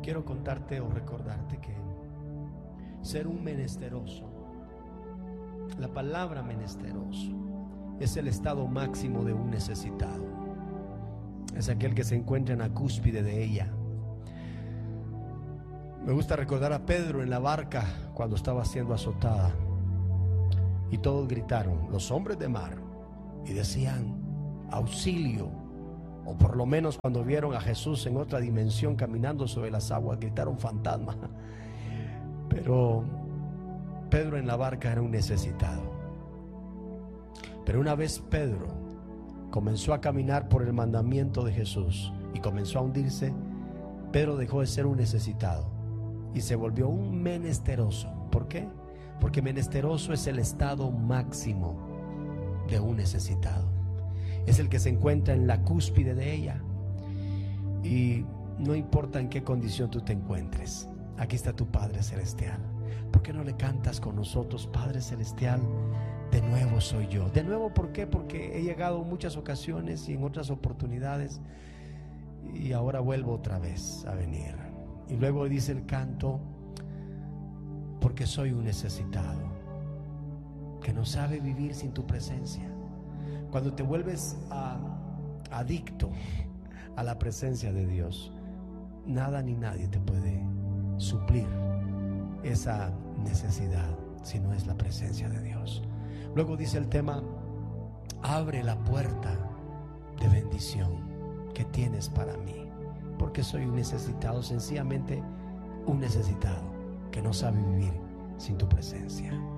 quiero contarte o recordarte que ser un menesteroso, la palabra menesteroso, es el estado máximo de un necesitado. Es aquel que se encuentra en la cúspide de ella. Me gusta recordar a Pedro en la barca cuando estaba siendo azotada, y todos gritaron, los hombres de mar, y decían auxilio. O por lo menos cuando vieron a Jesús en otra dimensión caminando sobre las aguas, gritaron fantasma. Pero Pedro en la barca era un necesitado. Pero una vez Pedro comenzó a caminar por el mandamiento de Jesús y comenzó a hundirse, Pedro dejó de ser un necesitado y se volvió un menesteroso. ¿Por qué? Porque menesteroso es el estado máximo de un necesitado. Es el que se encuentra en la cúspide de ella. Y no importa en qué condición tú te encuentres, aquí está tu Padre Celestial. ¿Por qué no le cantas con nosotros? Padre Celestial, de nuevo soy yo. De nuevo, ¿por qué? Porque he llegado en muchas ocasiones y en otras oportunidades, y ahora vuelvo otra vez a venir. Y luego dice el canto, porque soy un necesitado que no sabe vivir sin tu presencia. Cuando te vuelves adicto a la presencia de Dios, nada ni nadie te puede suplir esa necesidad si no es la presencia de Dios. Luego dice el tema, abre la puerta de bendición que tienes para mí, porque soy un necesitado, sencillamente un necesitado que no sabe vivir sin tu presencia.